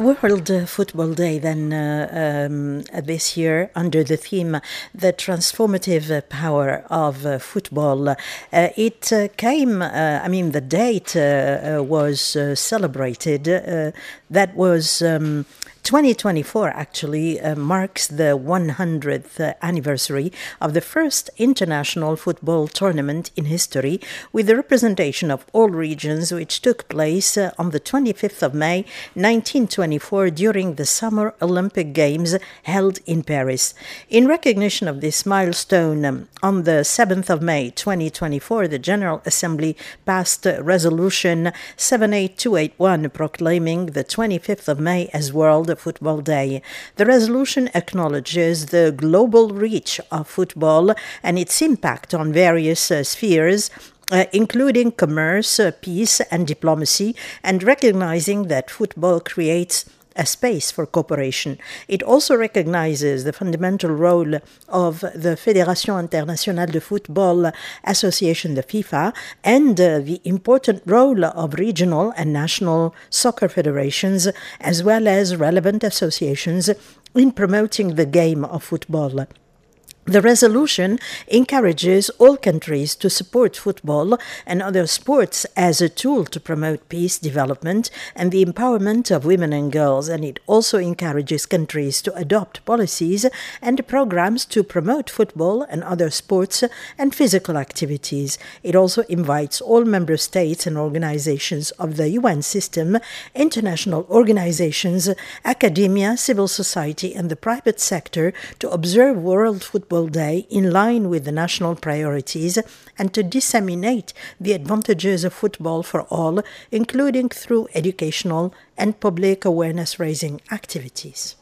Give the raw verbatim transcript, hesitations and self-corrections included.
World uh, Football Day then uh, um, this year under the theme The Transformative uh, Power of uh, Football. Uh, it uh, came, uh, I mean the date uh, uh, was uh, celebrated, uh, that was um, twenty twenty-four actually uh, marks the one hundredth uh, anniversary of the first international football tournament in history with the representation of all regions, which took place uh, on the twenty-fifth of May nineteen twenty-four during the Summer Olympic Games held in Paris. In recognition of this milestone, um, on the seventh of May twenty twenty-four, the General Assembly passed uh, Resolution seven eight two eight one proclaiming the twenty-fifth of May as World Football Day. The resolution acknowledges the global reach of football and its impact on various uh, spheres, Uh, including commerce, uh, peace and diplomacy, and recognizing that football creates a space for cooperation. It also recognizes the fundamental role of the Fédération Internationale de Football Association, the FIFA, and uh, the important role of regional and national soccer federations, as well as relevant associations in promoting the game of football. The resolution encourages all countries to support football and other sports as a tool to promote peace, development, and the empowerment of women and girls, and it also encourages countries to adopt policies and programs to promote football and other sports and physical activities. It also invites all member states and organizations of the U N system, international organizations, academia, civil society, and the private sector to observe World Football Day in line with the national priorities and to disseminate the advantages of football for all, including through educational and public awareness-raising activities.